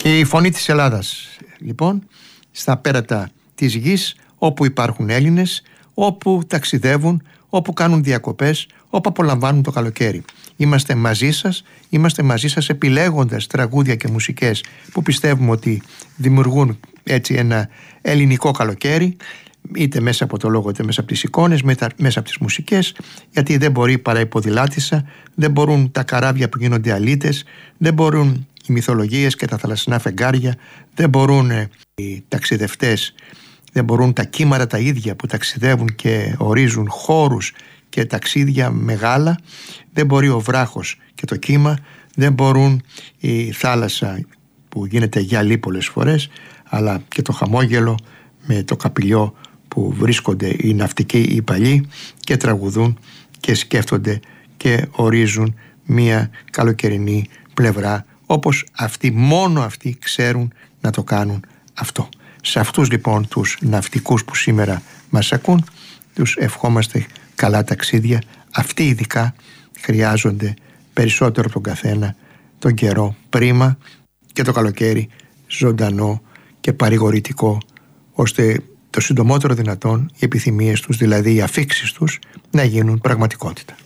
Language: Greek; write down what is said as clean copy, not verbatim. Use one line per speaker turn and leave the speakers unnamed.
Και η φωνή της Ελλάδας, λοιπόν, στα πέρατα της γης, όπου υπάρχουν Έλληνες, όπου ταξιδεύουν, όπου κάνουν διακοπές, όπου απολαμβάνουν το καλοκαίρι. Είμαστε μαζί σας επιλέγοντας τραγούδια και μουσικές που πιστεύουμε ότι δημιουργούν έτσι ένα ελληνικό καλοκαίρι, είτε μέσα από το λόγο είτε μέσα από τις εικόνες, μέσα από τις μουσικές, γιατί δεν μπορεί παρά η ποδηλάτισσα, δεν μπορούν τα καράβια που γίνονται αλήτες, δεν μπορούν οι μυθολογίες και τα θαλασσινά φεγγάρια, δεν μπορούν οι ταξιδευτές, δεν μπορούν τα κύματα τα ίδια που ταξιδεύουν και ορίζουν χώρους και ταξίδια μεγάλα, δεν μπορεί ο βράχος και το κύμα, δεν μπορούν η θάλασσα που γίνεται γυαλί πολλές φορές, αλλά και το χαμόγελο με το καπηλιό που βρίσκονται οι ναυτικοί οι παλιοί και τραγουδούν και σκέφτονται και ορίζουν μία καλοκαιρινή πλευρά, όπως αυτοί, μόνο αυτοί ξέρουν να το κάνουν αυτό. Σε αυτούς λοιπόν τους ναυτικούς που σήμερα μας ακούν, τους ευχόμαστε καλά ταξίδια. Αυτοί ειδικά χρειάζονται περισσότερο από τον καθένα τον καιρό πρίμα και το καλοκαίρι ζωντανό και παρηγορητικό, ώστε το συντομότερο δυνατόν οι επιθυμίες τους, δηλαδή οι αφίξεις τους, να γίνουν πραγματικότητα.